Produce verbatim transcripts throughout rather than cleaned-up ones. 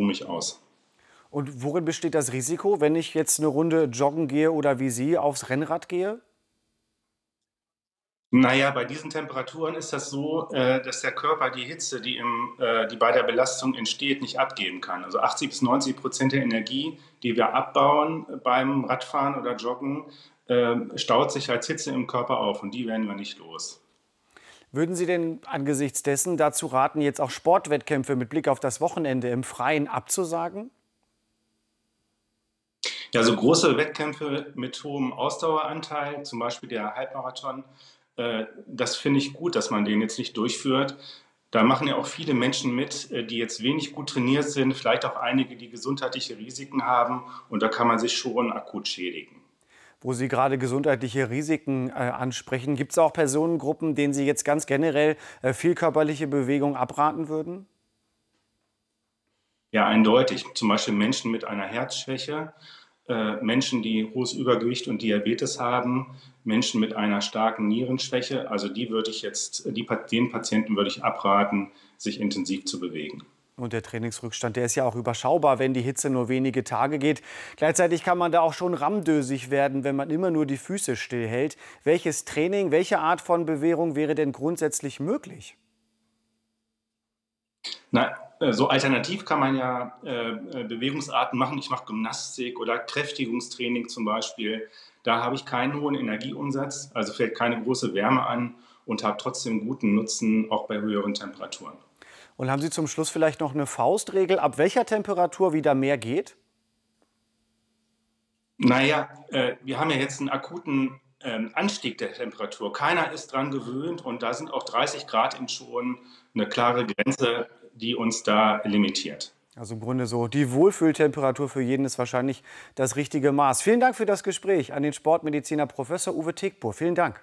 mich aus. Und worin besteht das Risiko, wenn ich jetzt eine Runde joggen gehe oder wie Sie aufs Rennrad gehe? Naja, bei diesen Temperaturen ist das so, äh, dass der Körper die Hitze, die, im, äh, die bei der Belastung entsteht, nicht abgeben kann. Also achtzig bis neunzig Prozent der Energie, die wir abbauen beim Radfahren oder Joggen, äh, staut sich als Hitze im Körper auf und die werden wir nicht los. Würden Sie denn angesichts dessen dazu raten, jetzt auch Sportwettkämpfe mit Blick auf das Wochenende im Freien abzusagen? Ja, so große Wettkämpfe mit hohem Ausdaueranteil, zum Beispiel der Halbmarathon, äh, das finde ich gut, dass man den jetzt nicht durchführt. Da machen ja auch viele Menschen mit, äh, die jetzt wenig gut trainiert sind, vielleicht auch einige, die gesundheitliche Risiken haben. Und da kann man sich schon akut schädigen. Wo Sie gerade gesundheitliche Risiken äh, ansprechen, gibt es auch Personengruppen, denen Sie jetzt ganz generell äh, viel körperliche Bewegung abraten würden? Ja, eindeutig. Zum Beispiel Menschen mit einer Herzschwäche, äh, Menschen, die hohes Übergewicht und Diabetes haben, Menschen mit einer starken Nierenschwäche. Also die würde ich jetzt, die, den Patienten würde ich abraten, sich intensiv zu bewegen. Und der Trainingsrückstand, der ist ja auch überschaubar, wenn die Hitze nur wenige Tage geht. Gleichzeitig kann man da auch schon rammdösig werden, wenn man immer nur die Füße stillhält. Welches Training, welche Art von Bewegung wäre denn grundsätzlich möglich? Na, äh, so alternativ kann man ja äh, Bewegungsarten machen. Ich mache Gymnastik oder Kräftigungstraining zum Beispiel. Da habe ich keinen hohen Energieumsatz, also fällt keine große Wärme an und habe trotzdem guten Nutzen, auch bei höheren Temperaturen. Und haben Sie zum Schluss vielleicht noch eine Faustregel, ab welcher Temperatur wieder mehr geht? Naja, äh, wir haben ja jetzt einen akuten ähm, Anstieg der Temperatur. Keiner ist dran gewöhnt und da sind auch dreißig Grad eben schon eine klare Grenze, die uns da limitiert. Also im Grunde so, die Wohlfühltemperatur für jeden ist wahrscheinlich das richtige Maß. Vielen Dank für das Gespräch an den Sportmediziner Professor Uwe Tickpur. Vielen Dank.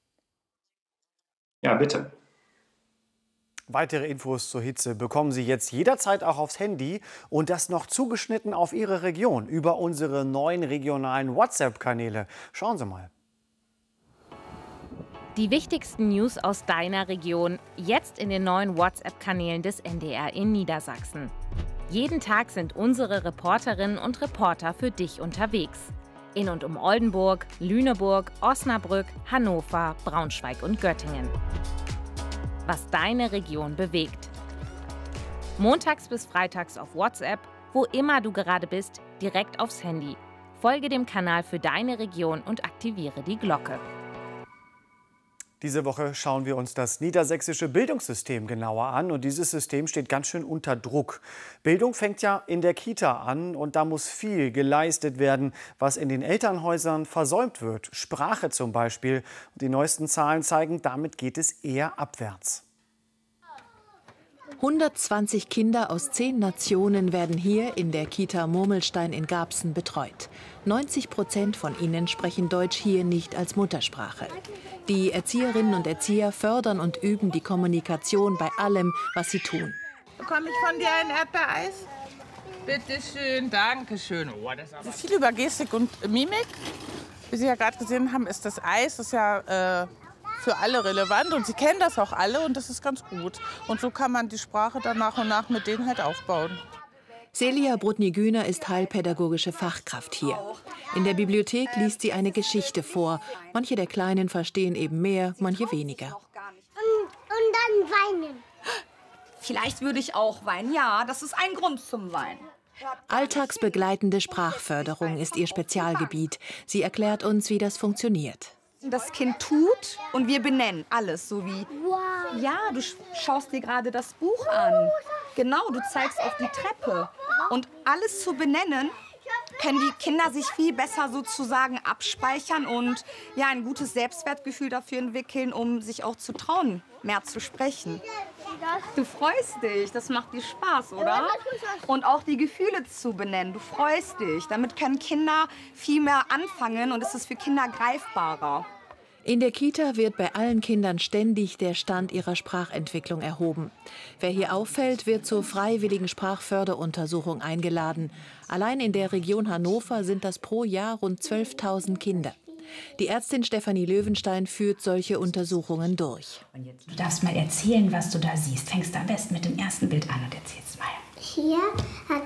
Ja, bitte. Weitere Infos zur Hitze bekommen Sie jetzt jederzeit auch aufs Handy und das noch zugeschnitten auf Ihre Region über unsere neuen regionalen WhatsApp-Kanäle. Schauen Sie mal. Die wichtigsten News aus deiner Region jetzt in den neuen WhatsApp-Kanälen des N D R in Niedersachsen. Jeden Tag sind unsere Reporterinnen und Reporter für dich unterwegs. In und um Oldenburg, Lüneburg, Osnabrück, Hannover, Braunschweig und Göttingen. Was deine Region bewegt. Montags bis freitags auf WhatsApp, wo immer du gerade bist, direkt aufs Handy. Folge dem Kanal für deine Region und aktiviere die Glocke. Diese Woche schauen wir uns das niedersächsische Bildungssystem genauer an. Und dieses System steht ganz schön unter Druck. Bildung fängt ja in der Kita an und da muss viel geleistet werden, was in den Elternhäusern versäumt wird. Sprache zum Beispiel. Und die neuesten Zahlen zeigen, damit geht es eher abwärts. hundertzwanzig Kinder aus zehn Nationen werden hier in der Kita Murmelstein in Garbsen betreut. neunzig Prozent von ihnen sprechen Deutsch hier nicht als Muttersprache. Die Erzieherinnen und Erzieher fördern und üben die Kommunikation bei allem, was sie tun. Bekomme ich von dir ein Erdbeereis? Bitte schön, danke schön. Oh, das ist aber viel über Gestik und Mimik. Wie Sie ja gerade gesehen haben, ist das Eis das ist ja äh, für alle relevant und Sie kennen das auch alle und das ist ganz gut. Und so kann man die Sprache dann nach und nach mit denen halt aufbauen. Celia Brudny-Güner ist heilpädagogische Fachkraft hier. In der Bibliothek liest sie eine Geschichte vor. Manche der Kleinen verstehen eben mehr, manche weniger. Und, und dann weinen. Vielleicht würde ich auch weinen. Ja, das ist ein Grund zum Weinen. Alltagsbegleitende Sprachförderung ist ihr Spezialgebiet. Sie erklärt uns, wie das funktioniert. Das Kind tut und wir benennen alles, so wie, Wow. ja, du schaust dir gerade das Buch an. Genau, du zeigst auf die Treppe. Und alles zu benennen, können die Kinder sich viel besser sozusagen abspeichern und ja, ein gutes Selbstwertgefühl dafür entwickeln, um sich auch zu trauen, mehr zu sprechen. Du freust dich, das macht dir Spaß, oder? Und auch die Gefühle zu benennen, du freust dich. Damit können Kinder viel mehr anfangen und es ist für Kinder greifbarer. In der Kita wird bei allen Kindern ständig der Stand ihrer Sprachentwicklung erhoben. Wer hier auffällt, wird zur freiwilligen Sprachförderuntersuchung eingeladen. Allein in der Region Hannover sind das pro Jahr rund zwölftausend Kinder. Die Ärztin Stefanie Löwenstein führt solche Untersuchungen durch. Du darfst mal erzählen, was du da siehst. Fängst du am besten mit dem ersten Bild an und erzählst mal. Hier hat